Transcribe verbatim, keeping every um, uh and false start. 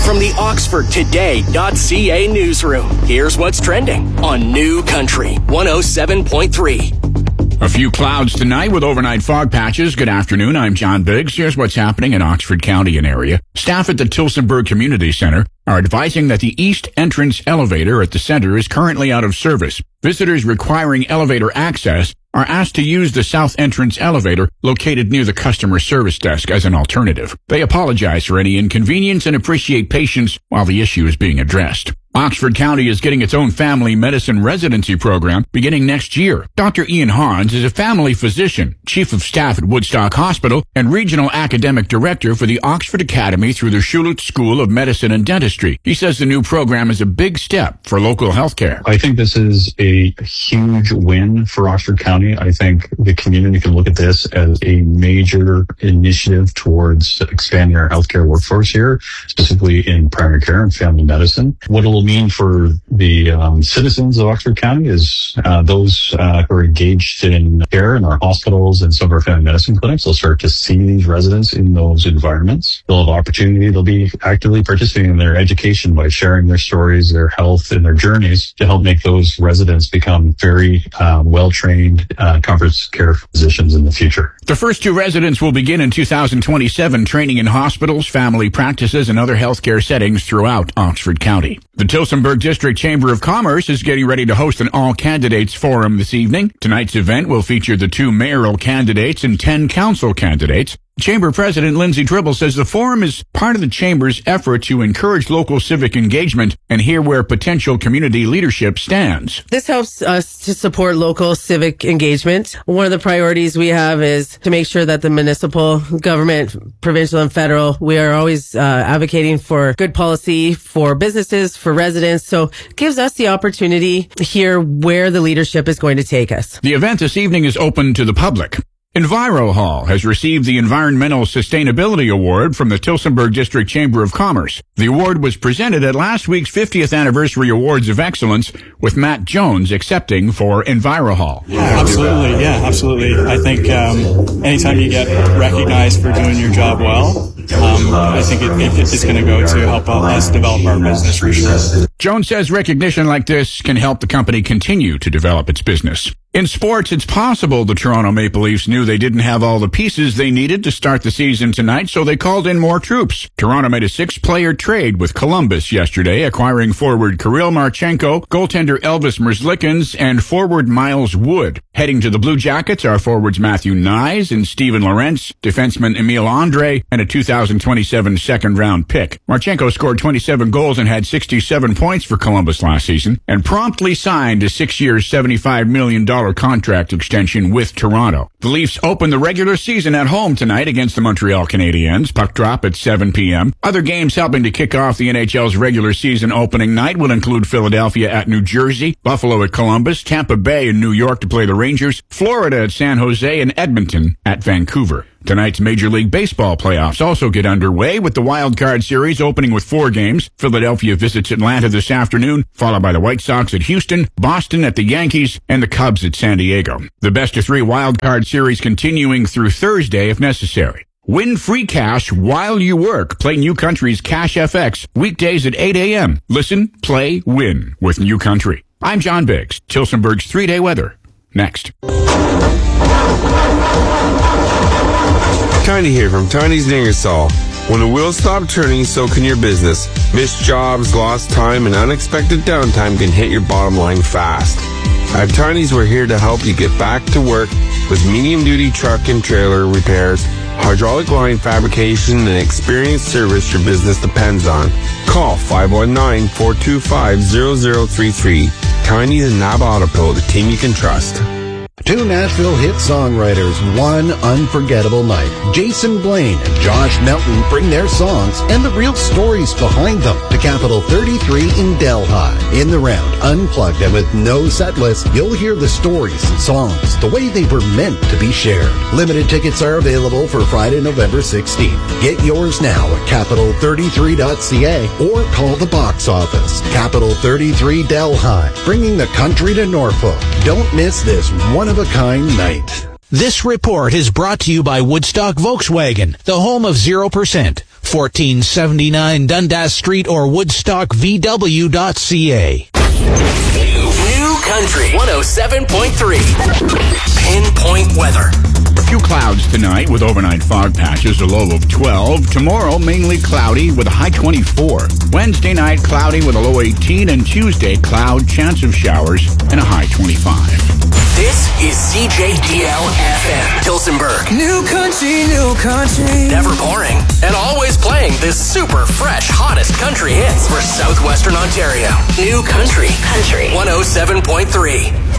From the Oxford Today dot C A newsroom, here's what's trending on New Country one oh seven point three. A few clouds tonight with overnight fog patches. Good afternoon. I'm John Biggs. Here's what's happening in Oxford County and area. Staff at the Tillsonburg Community Center are advising that the east entrance elevator at the center is currently out of service. Visitors requiring elevator access are asked to use the south entrance elevator located near the customer service desk as an alternative. They apologize for any inconvenience and appreciate patience while the issue is being addressed. Oxford County is getting its own family medicine residency program beginning next year. Doctor Ian Hans is a family physician, chief of staff at Woodstock Hospital, and regional academic director for the Oxford Academy through the Schulitz School of Medicine and Dentistry. He says the new program is a big step for local health care. I think this is a huge win for Oxford County. I think the community can look at this as a major initiative towards expanding our healthcare workforce here, specifically in primary care and family medicine. What it'll mean for the um, citizens of Oxford County is uh, those uh, who are engaged in care in our hospitals and some of our family medicine clinics will start to see these residents in those environments. They'll have opportunity. They'll be actively participating in their education by sharing their stories, their health, and their journeys to help make those residents become very uh, well-trained uh, comfort care physicians in the future. The first two residents will begin in two thousand twenty-seven training in hospitals, family practices, and other healthcare settings throughout Oxford County. The Tillsonburg District Chamber of Commerce is getting ready to host an all-candidates forum this evening. Tonight's event will feature the two mayoral candidates and ten council candidates. Chamber President Lindsay Tribble says the forum is part of the Chamber's effort to encourage local civic engagement and hear where potential community leadership stands. This helps us to support local civic engagement. One of the priorities we have is to make sure that the municipal government, provincial and federal, we are always uh, advocating for good policy for businesses, for residents. So it gives us the opportunity to hear where the leadership is going to take us. The event this evening is open to the public. EnviroHall has received the Environmental Sustainability Award from the Tillsonburg District Chamber of Commerce. The award was presented at last week's fiftieth Anniversary Awards of Excellence, with Matt Jones accepting for EnviroHall. Yeah, absolutely. Yeah, absolutely. I think um, anytime you get recognized for doing your job well, um, I think it, it, it's going to go to help us develop our business for sure. Jones says recognition like this can help the company continue to develop its business. In sports, it's possible the Toronto Maple Leafs knew they didn't have all the pieces they needed to start the season tonight, so they called in more troops. Toronto made a six-player trade with Columbus yesterday, acquiring forward Kirill Marchenko, goaltender Elvis Merzlikins, and forward Miles Wood. Heading to the Blue Jackets are forwards Matthew Nyes and Steven Lorentz, defenseman Emile Andre, and a two thousand twenty-seven second-round pick. Marchenko scored twenty-seven goals and had sixty-seven points for Columbus last season, and promptly signed a six-year, seventy-five million dollars contract extension with Toronto. The Leafs open the regular season at home tonight against the Montreal Canadiens. Puck drop at seven p.m. Other games helping to kick off the N H L's regular season opening night will include Philadelphia at New Jersey, Buffalo at Columbus, Tampa Bay and New York to play the Rangers, Florida at San Jose, and Edmonton at Vancouver. Tonight's Major League Baseball playoffs also get underway, with the Wild Card Series opening with four games. Philadelphia visits Atlanta this afternoon, followed by the White Sox at Houston, Boston at the Yankees, and the Cubs at San Diego. The best of three Wild Card Series continuing through Thursday if necessary. Win free cash while you work. Play New Country's Cash F X weekdays at eight a.m. Listen, play, win with New Country. I'm John Biggs. Tillsonburg's three-day weather. Next. Tiny here from Tiny's Ingersoll. When the wheels stop turning, so can your business. Missed jobs, lost time, and unexpected downtime can hit your bottom line fast. At Tiny's, we're here to help you get back to work with medium-duty truck and trailer repairs, hydraulic line fabrication, and experienced service your business depends on. Call five one nine, four two five, zero zero three three. Tiny's and Nab Autopo, the team you can trust. Two Nashville hit songwriters, one unforgettable night. Jason Blaine and Josh Melton bring their songs and the real stories behind them to Capitol thirty-three in Delhi. In the round, unplugged and with no set list, you'll hear the stories and songs the way they were meant to be shared. Limited tickets are available for Friday, November sixteenth. Get yours now at capitol thirty-three dot c a or call the box office. Capitol thirty-three Delhi, bringing the country to Norfolk. Don't miss this one-of-a-kind night. This report is brought to you by Woodstock Volkswagen, the home of zero percent. fourteen seventy-nine Dundas Street or woodstock v w dot c a. New Country one oh seven point three. Pinpoint weather. A few clouds tonight with overnight fog patches, a low of twelve. Tomorrow, mainly cloudy with a high twenty-four. Wednesday night, cloudy with a low eighteen. And Tuesday, cloud, chance of showers, and a high twenty-five. This is C J D L F M, Pilsenberg. New country, new country. Never boring. And always playing this super fresh, hottest country hits for Southwestern Ontario. New Country. Country. one oh seven point three.